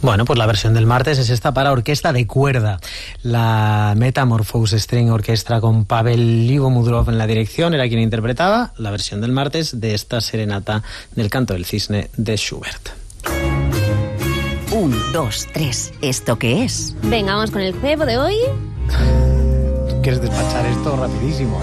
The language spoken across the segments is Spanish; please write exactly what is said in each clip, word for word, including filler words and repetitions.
Bueno, pues la versión del martes es esta para orquesta de cuerda. La Metamorphose String Orchestra con Pavel Livomudrov en la dirección era quien interpretaba la versión del martes de esta serenata del Canto del Cisne de Schubert. Un, dos, tres. ¿Esto qué es? Venga, vamos con el cebo de hoy. ¿Quieres despachar esto rapidísimo?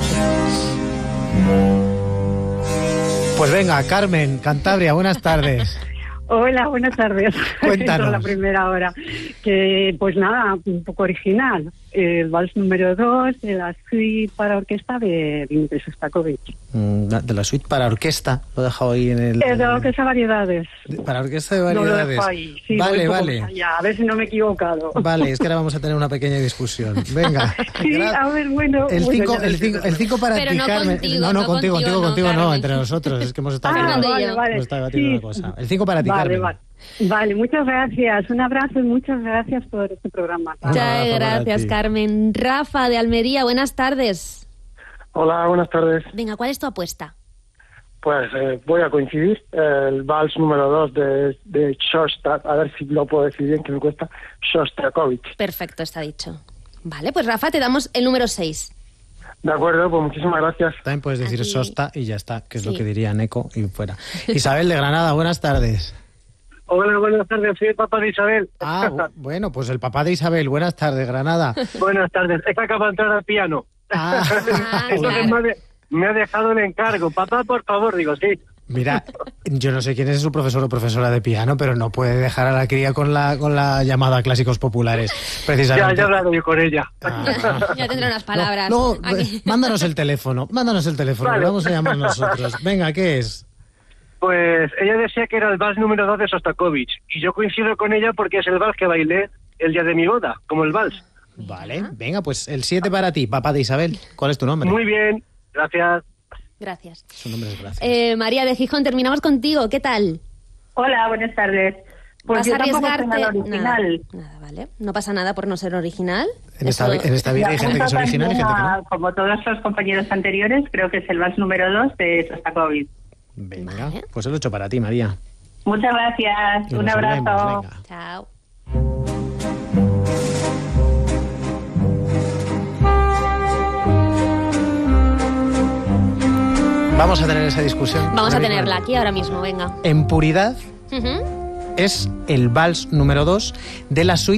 Pues venga, Carmen, Cantabria, buenas tardes. Hola, buenas tardes. Cuéntanos. La primera hora. Que, pues nada, un poco original. El vals número dos de la suite para orquesta de Dmitri Shostakovich. De la suite para orquesta, lo he dejado ahí en el... Es de orquesta de variedades. Para orquesta de No lo variedades. dejo ahí. Sí, vale, voy vale. allá, a ver si no me he equivocado. Vale, es que ahora vamos a tener una pequeña discusión. Venga. Sí, a ver, bueno... El bueno, cinco, ya el no sé. cinco, el cinco para Pero ti, no Carmen. contigo, no, no, no contigo, contigo, contigo, no, contigo no, Carmen. entre nosotros. Es que hemos estado, Ah, Carmen aquí, y vale, yo. vale. hemos estado debatiendo Sí, una cosa. El cinco para ti, vale, Carmen. vale. Vale, muchas gracias. Un abrazo y muchas gracias por este programa. Un Muchas abrazo para gracias, ti. Carmen. Rafa de Almería, buenas tardes. Hola, buenas tardes. Venga, ¿cuál es tu apuesta? Pues eh, voy a coincidir. El vals número dos de, de Shostakovich, a ver si lo puedo decir bien, que me cuesta, Shostakovich. Perfecto, está dicho. Vale, pues Rafa, te damos el número seis. De acuerdo, pues muchísimas gracias. También puedes decir Aquí. Sosta y ya está, que es lo Sí. que diría Neco y fuera. Isabel de Granada, buenas tardes. Hola, buenas tardes, soy el papá de Isabel. Ah, bu- bueno, pues el papá de Isabel, buenas tardes, Granada. Buenas tardes, es que acaba de entrar al piano. Ah, Ah, Entonces claro. me, ha de- me ha dejado el encargo. Papá, por favor, digo, sí. mira, yo no sé quién es su profesor o profesora de piano, pero no puede dejar a la cría con la con la llamada a clásicos populares, Ya, precisamente. ya he hablado yo con ella. Ah. Ya tendré unas palabras. No, no, Aquí. mándanos el teléfono, mándanos el teléfono, Vale. lo vamos a llamar nosotros. Venga, ¿qué es? Pues ella decía que era el vals número dos de Shostakovich. Y yo coincido con ella porque es el vals que bailé el día de mi boda, como el vals. Vale, venga, pues el siete para ti, papá de Isabel. ¿Cuál es tu nombre? Muy bien, gracias. Gracias. Su nombre es Gracias. Eh, María de Gijón, terminamos contigo. ¿Qué tal? Hola, buenas tardes. Pues ¿Vas yo a tampoco soy arriesgarte? nada original. Nada, nada, vale. No pasa nada por no ser original. en, esta, Eso- en esta vida hay gente que es original y gente que no. Como todos los compañeros anteriores, creo que es el vals número dos de Shostakovich. Venga, Vale. pues el ocho para ti, María. Muchas gracias. Y Un nos abrazo. vemos, venga. Chao. Vamos a tener esa discusión. Vamos a Ahora tenerla mismo. aquí ahora mismo, venga. En puridad Ujú. es el vals número dos de la suite